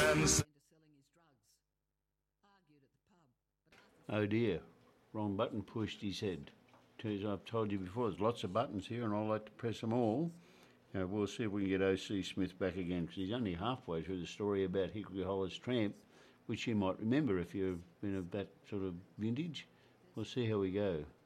Oh dear, wrong button pushed, he said. As I've told you before, there's lots of buttons here and I like to press them all. We'll see if we can get O.C. Smith back again, because he's only halfway through the story about Hickory Hollis Tramp, which you might remember if you've been of that sort of vintage. We'll see how we go.